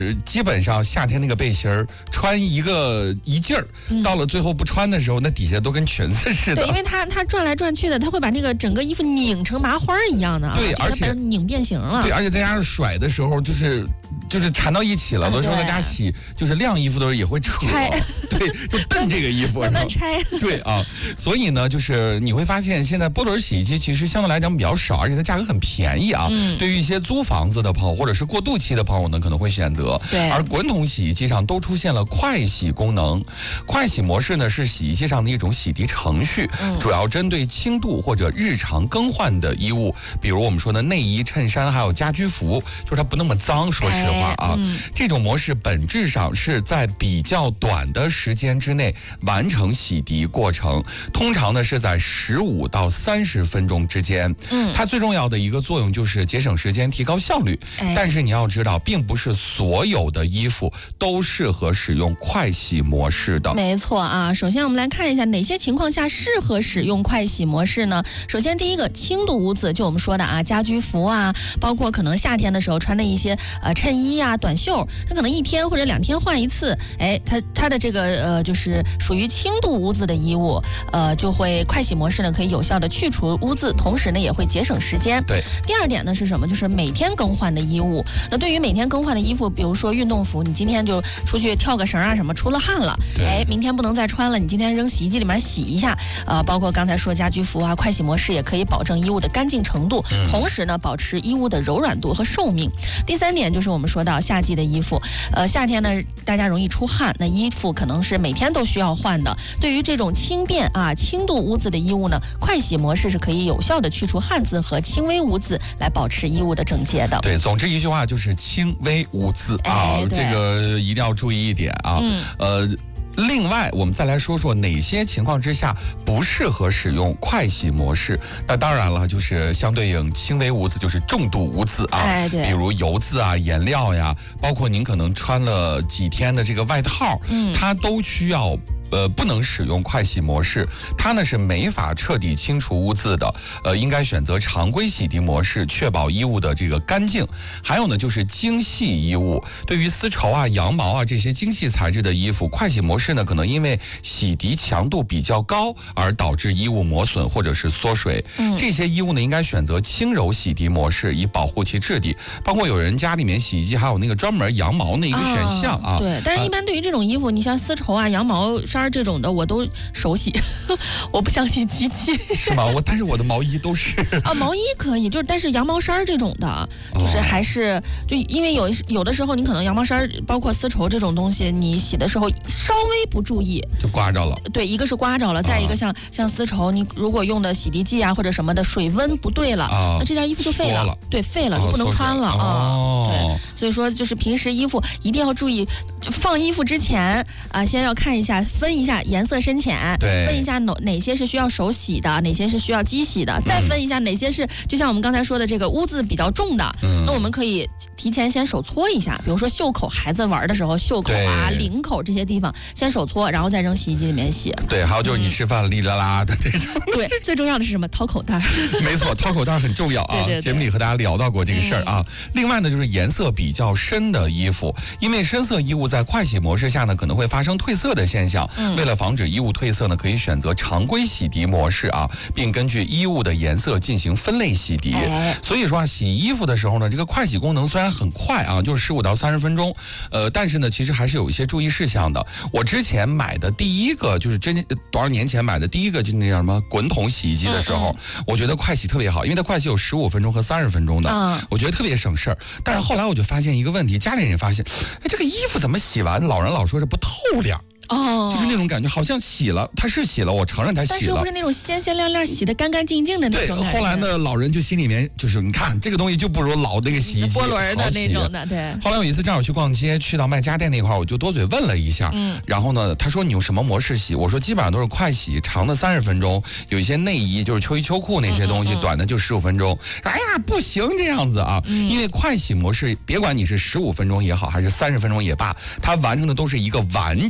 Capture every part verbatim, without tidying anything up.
基本上夏天那个背心儿穿一个一劲儿、嗯，到了最后不穿的时候，那底下都跟裙子似的。 对，因为它它转来转去的，它会把那个整个衣服拧成麻花一样的、啊。 对，而且拧变形了。 对，而且再加上甩的时候，就是就是缠到一起了。有的时候大家洗就是晾衣服的时候也会扯，对，就蹬这个衣服， 慢慢拆。 对啊，所以呢，就是你会发现现在波轮洗衣机其实相对来讲比较少，而且它价格很便宜啊。嗯、对于一些租房子的朋友或者是过渡期的朋友呢，可能会选择。 对， 而滚筒洗衣机上都出现了快洗功能。快洗模式呢是洗衣机上的一种洗涤程序，嗯、主要针对轻度或者日常更换的衣物，比如我们说的内衣、衬衫还有家居服，就是它不那么脏。说实话啊、哎嗯，这种模式本质上是在比较短的时间之内完成洗涤过程，通常呢是在十五到三十分钟之间。嗯，它最重要的一个作用就是节省时间、提高效率。哎、但是你要知道，并不是所有的衣服都适合使用快洗模式的。 没错啊，首先我们来看一下哪些情况下适合使用快洗模式呢？首先第一个，轻度污渍，就我们说的啊，家居服啊，包括可能夏天的时候穿的一些呃衬衣啊、短袖，它可能一天或者两天换一次，哎，它它的这个呃就是属于轻度污渍的衣物，呃就会快洗模式呢可以有效的去除污渍，同时呢也会节省时间。 对。 第二点呢是什么？就是每天更换的衣物。那对于每天更换的衣服，比如说运动服，你今天就出去跳个绳啊什么，出了汗了，哎，明天不能再穿了，你今天扔洗衣机里面洗一下。呃，包括刚才说家居服啊，快洗模式也可以保证衣物的干净程度，嗯、同时呢保持衣物的柔软度和寿命。第三点就是我们说到夏季的衣服，呃，夏天呢大家容易出汗，那衣服可能是每天都需要换的。对于这种轻便啊、轻度污渍的衣物呢，快洗模式是可以有效的去除汗渍和轻微污渍，来保持衣物的整洁的。 对，总之一句话就是轻微污渍啊、哎，这个一定要注意一点啊。嗯、呃。另外，我们再来说说哪些情况之下不适合使用快洗模式。那当然了，就是相对应轻微污渍，就是重度污渍啊， 哎、对， 比如油渍啊、颜料呀，包括您可能穿了几天的这个外套，嗯，它都需要。呃，不能使用快洗模式，它呢是没法彻底清除污渍的。呃，应该选择常规洗涤模式，确保衣物的这个干净。还有呢，就是精细衣物，对于丝绸啊、羊毛啊这些精细材质的衣服，快洗模式呢可能因为洗涤强度比较高，而导致衣物磨损或者是缩水。嗯，这些衣物呢应该选择轻柔洗涤模式，以保护其质地。包括有人家里面洗衣机还有那个专门羊毛那一个选项啊。 啊对，但是一般对于这种衣服，你像丝绸啊、羊毛衫这种的我都手洗，我不相信机器。 是吗？我但是我的毛衣都是啊，毛衣可以，就是但是羊毛衫这种的，就是还是、哦、就因为有有的时候你可能羊毛衫包括丝绸这种东西，你洗的时候稍微不注意就刮着了。 对，一个是刮着了，再一个像、啊、像丝绸，你如果用的洗涤剂啊或者什么的水温不对了，啊、那这件衣服就废了， 了对，废了、哦、就不能穿了啊、 哦。 对，所以说就是平时衣服一定要注意，放衣服之前啊，先要看一下分一下。颜色深浅， 对， 分一下哪哪些是需要手洗的，哪些是需要机洗的，再分一下哪些是就像我们刚才说的这个污渍比较重的，嗯、那我们可以提前先手搓一下，比如说袖口，孩子玩的时候袖口啊、领口这些地方先手搓，然后再扔洗衣机里面洗。 对，还有就是你吃饭哩啦啦的那种。 对，最重要的是什么？掏口袋。 没错，掏口袋很重要啊。 对对对， 节目里和大家聊到过这个事儿啊、嗯。另外呢，就是颜色比较深的衣服，因为深色衣物在快洗模式下呢，可能会发生褪色的现象。嗯、为了防止衣物褪色呢，可以选择常规洗涤模式啊，并根据衣物的颜色进行分类洗涤。哎、所以说啊，洗衣服的时候呢，这个快洗功能虽然很快啊，就是十五到三十分钟，呃，但是呢，其实还是有一些注意事项的。我之前买的第一个就是真多少年前买的第一个就是那叫什么滚筒洗衣机的时候，嗯嗯我觉得快洗特别好，因为它快洗有十五分钟和三十分钟的，嗯、我觉得特别省事儿。但是后来我就发现一个问题，家里人发现，哎，这个衣服怎么洗完，老人老说是不透亮。哦，就是那种感觉，好像洗了，他是洗了，我承认他洗了，但是又不是那种鲜鲜亮亮、洗得干干净净的那种。 对，后来呢，老人就心里面就是，你看这个东西就不如老那个洗衣机波轮的那种的。对。 后来有一次正好去逛街，去到卖家电那块儿，我就多嘴问了一下，嗯，然后呢，他说你用什么模式洗？我说基本上都是快洗，长的三十分钟，有一些内衣就是秋衣秋裤那些东西，嗯嗯嗯短的就十五分钟。哎呀，不行这样子啊，嗯、因为快洗模式，别管你是十五分钟也好，还是三十分钟也罢，它完成的都是一个完整的洗。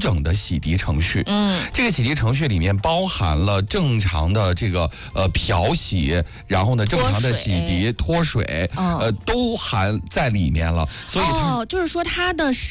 洗涤程序。 嗯， 这个洗涤程序里面包含了正常的这个呃漂洗，然后呢正常的洗涤、脱水， 嗯、 呃都含在里面了。所以它、 哦，就是说它的